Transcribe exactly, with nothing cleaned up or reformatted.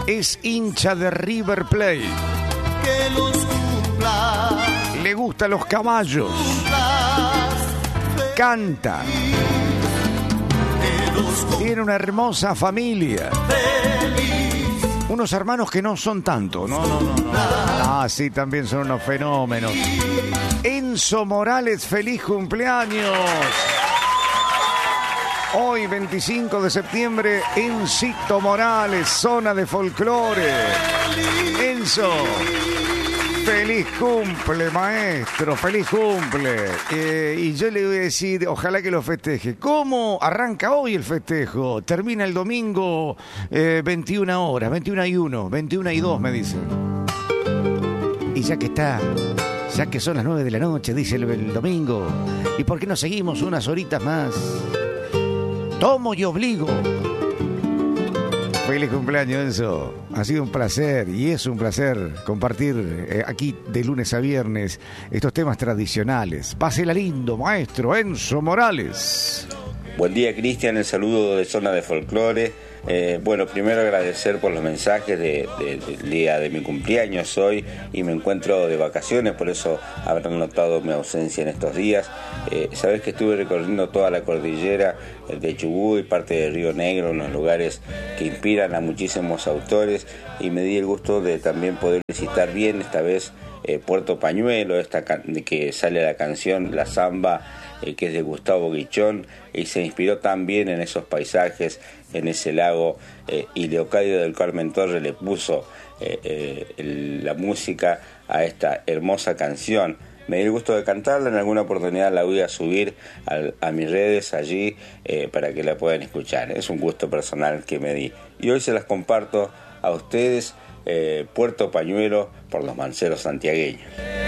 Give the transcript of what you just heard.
es hincha de River Plate. Que los cumpla. Le gustan los caballos. Canta. Tiene una hermosa familia. Unos hermanos que no son tanto. No, no, no, no. Ah, sí, también son unos fenómenos. Enzo Morales, feliz cumpleaños. Hoy, veinticinco de septiembre, Encito Morales, zona de folclore. Enzo, feliz cumple, maestro, feliz cumple. Eh, y yo le voy a decir, ojalá que lo festeje. ¿Cómo arranca hoy el festejo? Termina el domingo eh, veintiuna horas, veintiuna y uno, veintiuna y dos, me dice. Y ya que está, ya que son las nueve de la noche, dice el, el domingo, ¿y por qué no seguimos unas horitas más? Tomo y obligo. Feliz cumpleaños, Enzo. Ha sido un placer y es un placer compartir eh, aquí de lunes a viernes estos temas tradicionales. Pásela lindo, maestro Enzo Morales. Buen día, Cristian. El saludo de Zona de Folclore. Eh, bueno, primero agradecer por los mensajes de, de, del día de mi cumpleaños hoy, y me encuentro de vacaciones, por eso habrán notado mi ausencia en estos días. Eh, sabés que estuve recorriendo toda la cordillera de Chubut y parte de Río Negro, unos lugares que inspiran a muchísimos autores, y me di el gusto de también poder visitar bien esta vez eh, Puerto Pañuelo, esta de que sale la canción La Zamba, eh, que es de Gustavo Guichón, y se inspiró también en esos paisajes, en ese lago, eh, y Leocadio del Carmen Torres le puso eh, eh, el, la música a esta hermosa canción. Me di el gusto de cantarla, en alguna oportunidad la voy a subir a, a mis redes allí eh, para que la puedan escuchar. Es un gusto personal que me di. Y hoy se las comparto a ustedes, eh, Puerto Pañuelo, por los manceros santiagueños.